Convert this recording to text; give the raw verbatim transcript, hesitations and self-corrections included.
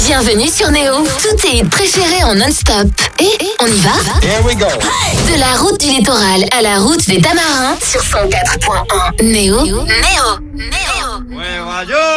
Bienvenue sur Néo. Tous tes hits préférés en non-stop. Et on y va? Here we go. De la route du littoral à la route des Tamarins sur cent quatre point un. Néo. Néo. Néo. Ouais, radio.